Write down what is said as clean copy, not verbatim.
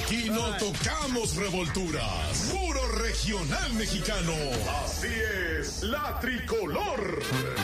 Aquí no tocamos revolturas. Puro regional mexicano. Así es, la tricolor.